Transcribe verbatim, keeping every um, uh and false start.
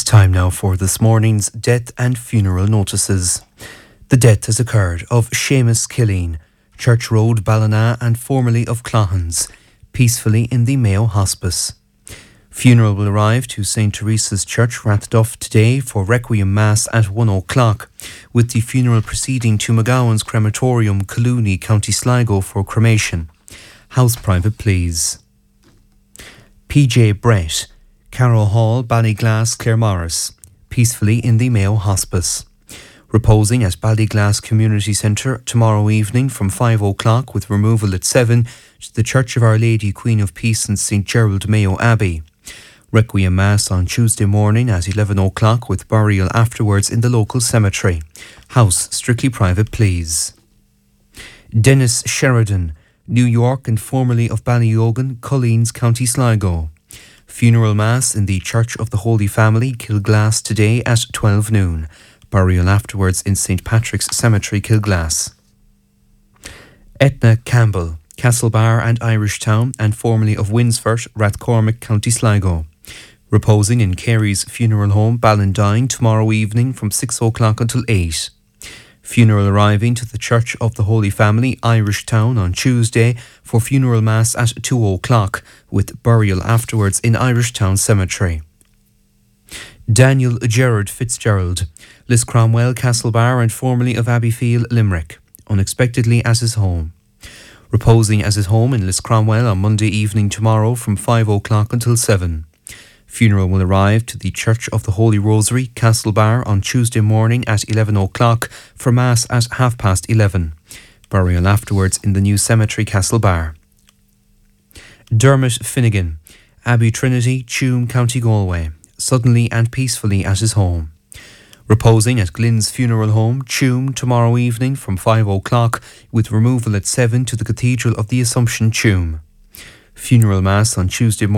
Time now for this morning's death and funeral notices. The death has occurred of Seamus Killeen, Church Road, Ballina, and formerly of Clohans, peacefully in the Mayo Hospice. Funeral will arrive to Saint Teresa's Church, Rathduff, today for Requiem Mass at one o'clock, with the funeral proceeding to McGowan's Crematorium, Collooney, County Sligo for cremation. House private, please. P J Brett, Carroll Hall, Ballyglass, Claremorris, peacefully in the Mayo Hospice. Reposing at Ballyglass Community Centre tomorrow evening from five o'clock with removal at seven to the Church of Our Lady Queen of Peace in Saint Gerald, Mayo Abbey. Requiem Mass on Tuesday morning at eleven o'clock with burial afterwards in the local cemetery. House strictly private, please. Dennis Sheridan, New York and formerly of Ballyogan, Colleen's, County Sligo. Funeral Mass in the Church of the Holy Family, Kilglass, today at twelve noon. Burial afterwards in Saint Patrick's Cemetery, Kilglass. Etna Campbell, Castlebar and Irishtown, and formerly of Winsford, Rathcormac, County Sligo. Reposing in Carey's Funeral Home, Ballandine, tomorrow evening from six o'clock until eight. Funeral arriving to the Church of the Holy Family, Irishtown, on Tuesday for funeral mass at two o'clock, with burial afterwards in Irishtown Cemetery. Daniel Gerard Fitzgerald, Liscromwell, Castlebar, and formerly of Abbeyfield, Limerick, unexpectedly at his home. Reposing at his home in Liscromwell on Monday evening tomorrow from five o'clock until seven. Funeral will arrive to the Church of the Holy Rosary, Castlebar, on Tuesday morning at eleven o'clock for Mass at half past eleven. Burial afterwards in the new cemetery, Castlebar. Dermot Finnegan, Abbey Trinity, Tuam, County Galway, suddenly and peacefully at his home. Reposing at Glynn's Funeral Home, Tuam, tomorrow evening from five o'clock with removal at seven to the Cathedral of the Assumption, Tuam. Funeral Mass on Tuesday morning